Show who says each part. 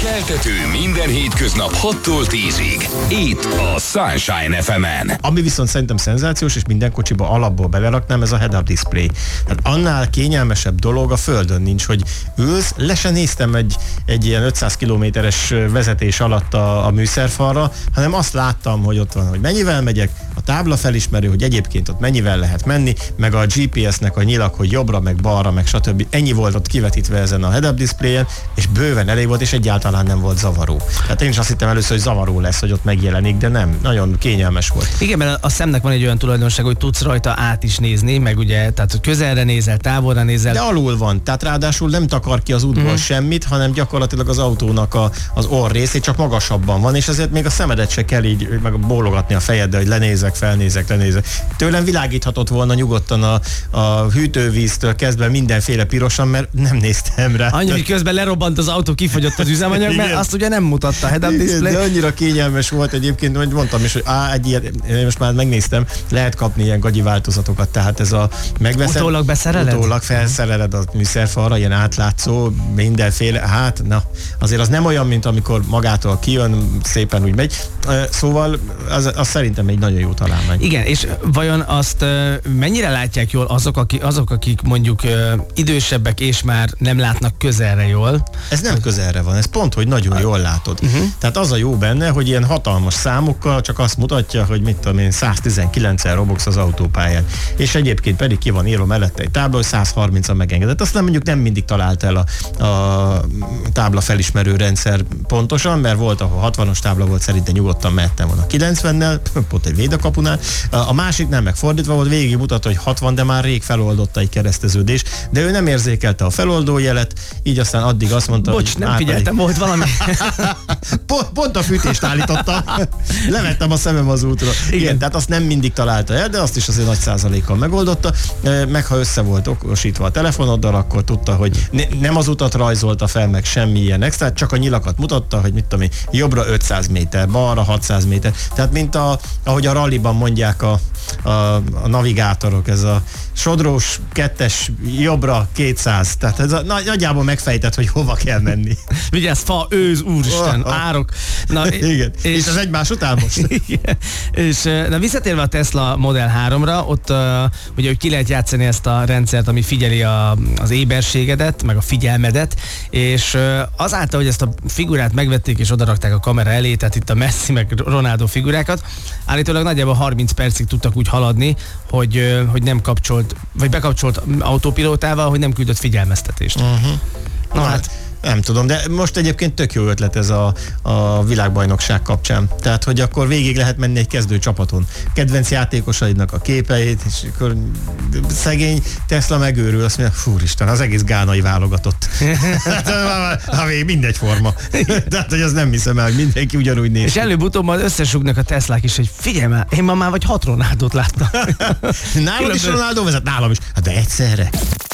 Speaker 1: Keltető minden hétköznap 6-tól 10-ig. Itt a Sunshine FM-en.
Speaker 2: Ami viszont szerintem szenzációs, és minden kocsiba alapból beleraknám, ez a head-up display. Tehát annál kényelmesebb dolog a földön nincs, hogy ülsz, le se néztem egy ilyen 500 kilométeres vezetés alatt a műszerfalra, hanem azt láttam, hogy ott van, hogy mennyivel megyek, a tábla felismerő, hogy egyébként ott mennyivel lehet menni, meg a GPS-nek a nyilak, hogy jobbra, meg balra, meg stb. Ennyi volt ott kivetítve ezen a head-up displayen, és bőven elég volt, és egyáltalán nem volt zavaró. Tehát én is azt hittem először, hogy zavaró lesz, hogy ott megjelenik, de nem, nagyon kényelmes volt.
Speaker 3: Igen, mert a szemnek van egy olyan tulajdonság, hogy tudsz rajta át is nézni, meg ugye, tehát hogy közelre nézel, távolra nézel.
Speaker 2: De alul van, tehát ráadásul nem takar ki az útból semmit, hanem gyakorlatilag az autónak az orr részét csak magasabban van, és ezért még a szemedet se kell így meg bólogatni a fejeddel, hogy lenézek, felnézek. Tőlem világíthatott volna nyugodtan a hűtővíztől kezdve mindenféle pirosan, mert nem néztem rá.
Speaker 3: Annyi, hogy közben lerobbant az autó, kifogyott az üzemanyag, mert azt ugye nem mutatta a head-up display.
Speaker 2: De annyira kényelmes volt egyébként, hogy mondtam is, hogy egy ilyet, most már megnéztem, lehet kapni ilyen gagyi változatokat, tehát ez a megveszed.
Speaker 3: Utólag beszereled?
Speaker 2: Utólag felszereled a műszerfalra, ilyen átlátszó, mindenféle, hát na, azért az nem olyan, mint amikor magától kijön, szépen úgy megy. Szóval az szerintem egy nagyon jó találmány.
Speaker 3: Igen, és vajon azt mennyire látják jól azok, akik mondjuk idősebbek és már nem látnak közelre jól?
Speaker 2: Ez nem közelre van, ez pont, hogy nagyon jól látod. Tehát az a jó benne, hogy ilyen hatalmas számokkal csak azt mutatja, hogy mit tudom én, 119-en robogsz az autópályán. És egyébként pedig ki van írva mellette egy tábla, hogy 130-an megengedett. Azt mondjuk nem mindig talált el a tábla felismerő rendszer pontosan, mert volt, ahol 60-as tábla volt, szerintem nyugodtan mehettem volna 90-nel, pont egy védakapunál. A másik nem, megfordítva volt, végig mutatta, hogy 60, de már rég feloldotta egy kereszteződés, de ő nem érzékelte a feloldó jelet, így aztán addig azt mondta,
Speaker 3: bocs,
Speaker 2: hogy
Speaker 3: nem figyeltem, volt valami.
Speaker 2: Pont a fűtést állítottam. Levettem a szemem az útra. Igen, tehát azt nem mindig találta el, de azt is azért nagy százalékkal megoldotta. Meg ha össze volt okosítva a telefonoddal, akkor tudta, hogy nem az utat rajzolta fel, meg semmi ilyen extra, csak a nyilakat mutatta, hogy mit tudom én, jobbra 500 méter, balra 600 méter. Tehát mint ahogy a ralliban mondják a navigátorok, ez a sodrós 2-es jobbra 200. Tehát ez nagyjából megfejtett, hogy hova kell menni.
Speaker 3: Vigyázz, fa, őz, úristen, árok. Na,
Speaker 2: igen. És az egymás után most.
Speaker 3: Igen. És na, visszatérve a Tesla Model 3-ra, ott ugye, hogy ki lehet játszani ezt a rendszert, ami figyeli az éberségedet, meg a figyelmedet, és azáltal, hogy ezt a figurát megvették és odarakták a kamera elé, tehát itt a Messi meg Ronaldo figurákat, állítólag nagyjából 30 percig tudtak úgy haladni, hogy nem kapcsolt, vagy bekapcsolt autopilótával, hogy nem küldött figyelmeztetést.
Speaker 2: Na hát, nem tudom, de most egyébként tök jó ötlet ez a világbajnokság kapcsán. Tehát, hogy akkor végig lehet menni egy kezdő csapaton. Kedvenc játékosaidnak a képeit, és akkor szegény Tesla megőrül, azt mondja, fúristen, az egész gánai válogatott. Mindegy forma. Tehát, hogy az nem hiszem el, mindenki ugyanúgy néz.
Speaker 3: És előbb-utóbb majd összesugnak a Teslák is, hogy figyelj már, én ma már vagy 6 Ronaldót láttam.
Speaker 2: Nálad is Ronaldo vezet, nálam is. Hát de egyszerre.